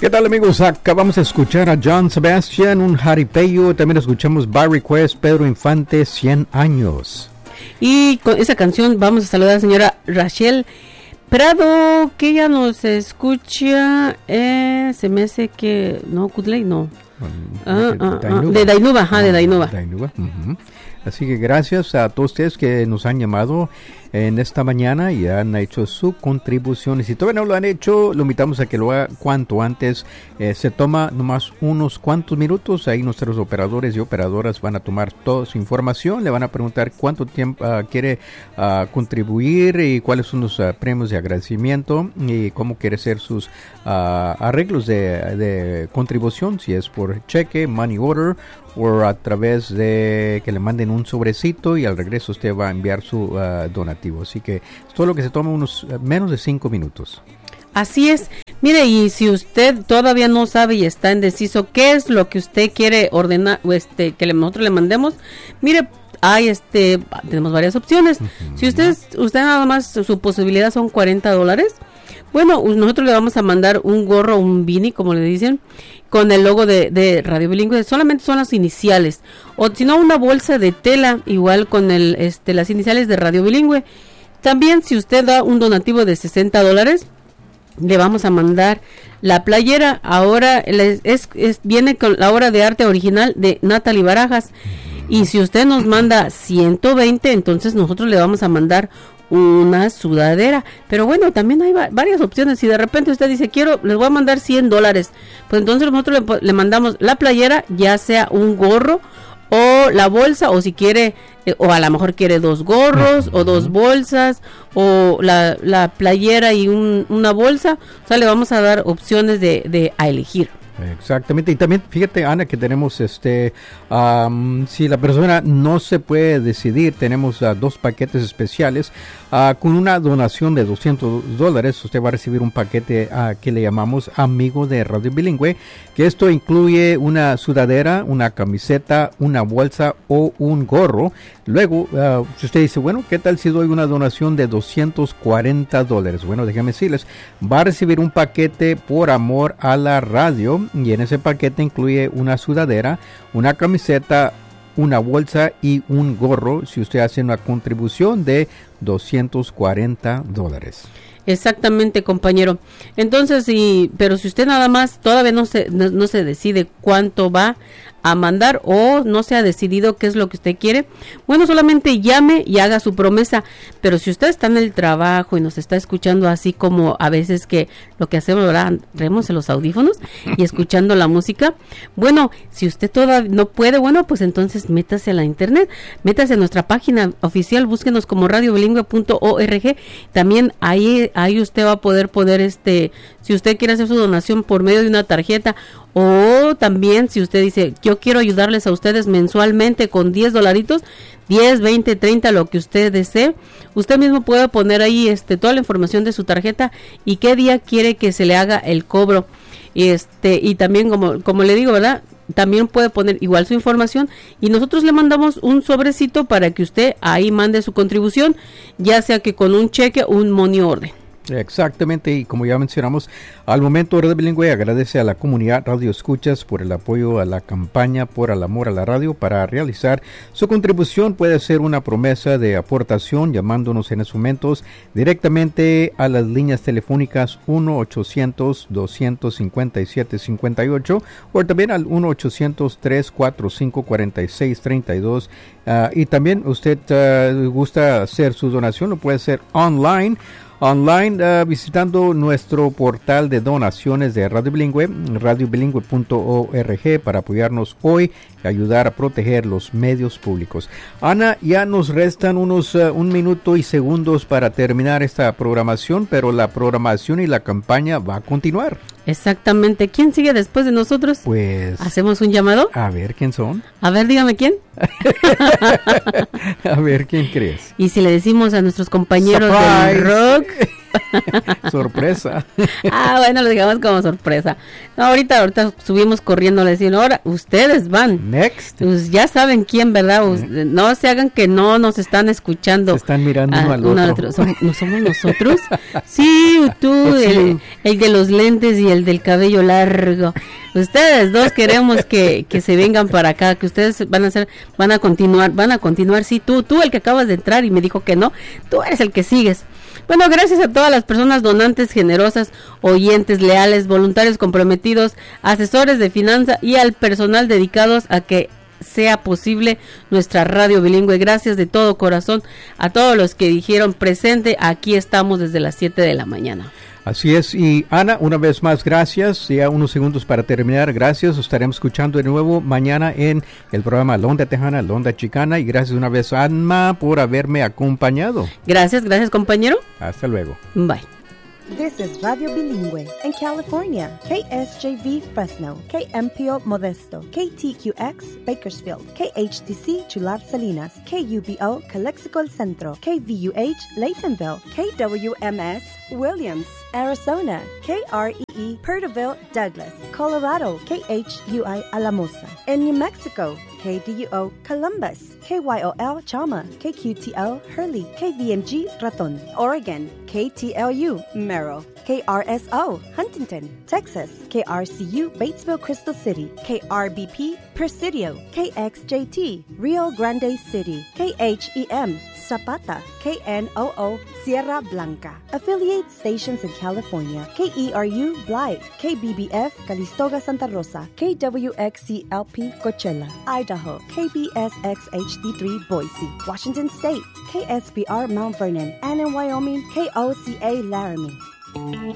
¿Qué tal, amigos? Acabamos de escuchar a John Sebastian, un jaripeo. También escuchamos By Request, Pedro Infante, 100 años. Y con esa canción vamos a saludar a la señora Rachel Prado, que ella nos escucha. Se me hace que... No, Kudley, no. De Dainuba, de Dainuba. Uh-huh. Así que gracias a todos ustedes que nos han llamado en esta mañana y han hecho su contribución. Y si todavía no lo han hecho, lo invitamos a que lo haga cuanto antes. Se toma nomás unos cuantos minutos. Ahí nuestros operadores y operadoras van a tomar toda su información. Le van a preguntar cuánto tiempo quiere contribuir y cuáles son los premios de agradecimiento y cómo quiere hacer sus arreglos de contribución, si es por cheque, money order o a través de que le manden un sobrecito y al regreso usted va a enviar su donativo. Así que es todo lo que se toma unos menos de 5 minutos. Así es. Mire, y si usted todavía no sabe y está indeciso qué es lo que usted quiere ordenar, que nosotros le mandemos, mire, hay tenemos varias opciones. Uh-huh. Si usted nada más su posibilidad son $40, bueno, nosotros le vamos a mandar un gorro, un beanie, como le dicen, con el logo de Radio Bilingüe. Solamente son las iniciales, o si no, una bolsa de tela igual con las iniciales de Radio Bilingüe. También, si usted da un donativo de $60, le vamos a mandar la playera. Ahora viene con la obra de arte original de Natalie Barajas. Y si usted nos manda 120, entonces nosotros le vamos a mandar una sudadera. Pero bueno, también hay varias opciones. Si de repente usted dice, les voy a mandar $100, pues entonces nosotros le mandamos la playera, ya sea un gorro o la bolsa, o si quiere, o a lo mejor quiere 2 gorros o 2 bolsas, o la playera y una bolsa. O sea, le vamos a dar opciones a elegir. Exactamente, y también fíjate, Ana, que tenemos si la persona no se puede decidir, tenemos 2 paquetes especiales. Con una donación de $200, usted va a recibir un paquete que le llamamos Amigo de Radio Bilingüe, que esto incluye una sudadera, una camiseta, una bolsa o un gorro. Luego, si usted dice, bueno, ¿qué tal si doy una donación de $240? Bueno, déjenme decirles, va a recibir un paquete por amor a la radio, y en ese paquete incluye una sudadera, una camiseta, una bolsa y un gorro si usted hace una contribución de $240. Exactamente, compañero. Entonces, pero si usted nada más todavía no se decide cuánto va a mandar o no se ha decidido qué es lo que usted quiere, bueno, solamente llame y haga su promesa. Pero si usted está en el trabajo y nos está escuchando así como a veces que lo que hacemos, ¿verdad? Traemos en los audífonos y escuchando la música. Bueno, si usted todavía no puede, bueno, pues entonces métase a la internet, métase a nuestra página oficial, búsquenos como radiobilingüe.org. También ahí usted va a poder poner si usted quiere hacer su donación por medio de una tarjeta, o también si usted dice, yo quiero ayudarles a ustedes mensualmente con $10, 10, 20, 30, lo que usted desee, usted mismo puede poner ahí toda la información de su tarjeta y qué día quiere que se le haga el cobro. Y también como le digo, ¿verdad? También puede poner igual su información y nosotros le mandamos un sobrecito para que usted ahí mande su contribución, ya sea que con un cheque o un money order. Exactamente, y como ya mencionamos, al momento Radio Bilingüe agradece a la comunidad Radio Escuchas por el apoyo a la campaña por el amor a la radio. Para realizar su contribución puede hacer una promesa de aportación llamándonos en esos momentos directamente a las líneas telefónicas 1-800-257-58 o también al 1-800-345-4632. Y también usted gusta hacer su donación, lo puede hacer online visitando nuestro portal de donaciones de Radio Bilingüe, radiobilingüe.org, para apoyarnos hoy y ayudar a proteger los medios públicos. Ana, ya nos restan unos 1 minuto y segundos para terminar esta programación, pero la programación y la campaña va a continuar. Exactamente. ¿Quién sigue después de nosotros? Pues... ¿hacemos un llamado? A ver, ¿quién son? A ver, dígame quién. A ver, ¿quién crees? Y si le decimos a nuestros compañeros Surprise. del rock, Sorpresa. Bueno, lo dejamos como sorpresa. No, ahorita subimos corriendo a decir, ahora ustedes van. Next. Pues ya saben quién, ¿verdad? No se hagan que no nos están escuchando. Se están mirando uno al otro. ¿No somos nosotros? Sí, tú, el de los lentes y el del cabello largo. Ustedes dos queremos que se vengan para acá, que ustedes van a continuar, sí, tú el que acabas de entrar y me dijo que no, tú eres el que sigues. Bueno, gracias a todas las personas donantes, generosas, oyentes, leales, voluntarios comprometidos, asesores de finanza y al personal dedicados a que sea posible nuestra radio bilingüe. Gracias de todo corazón a todos los que dijeron presente, aquí estamos desde las 7 de la mañana. Así es, y Ana, una vez más, gracias. Ya unos segundos para terminar, gracias. Estaremos escuchando de nuevo mañana en el programa La Onda Tejana, La Onda Chicana, y gracias una vez, Alma, por haberme acompañado. Gracias, compañero. Hasta luego. Bye. This is Radio Bilingüe in California, KSJV Fresno, KMPO Modesto, KTQX Bakersfield, KHTC Chular Salinas, KUBO Calexico El Centro, KVUH Laytonville, KWMS Williams, Arizona, KREE Perterville Douglas, Colorado, KHUI Alamosa, in New Mexico, KDUO Columbus, KYOL Chalma, KQTL Hurley, KVMG Raton, Oregon, KTLU Merrill, KRSO Huntington, Texas, KRCU Batesville Crystal City, KRBP Presidio, KXJT Rio Grande City, KHEM Zapata, KNOO Sierra Blanca. Affiliate stations in California, KERU Blythe, KBBF Calistoga Santa Rosa, KWXCLP Coachella, Idaho, KBSX HD3 Boise, Washington State, KSBR Mount Vernon, and in Wyoming, KOCA Laramie.